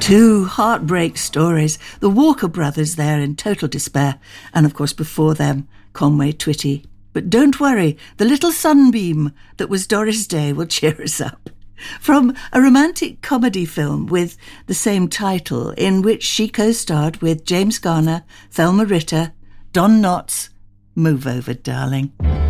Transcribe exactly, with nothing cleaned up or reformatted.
Two heartbreak stories. The Walker brothers there in total despair. And of course before them, Conway Twitty. But don't worry, the little sunbeam that was Doris Day will cheer us up. From a romantic comedy film with the same title, in which she co-starred with James Garner, Thelma Ritter, Don Knotts, Move Over, Darling.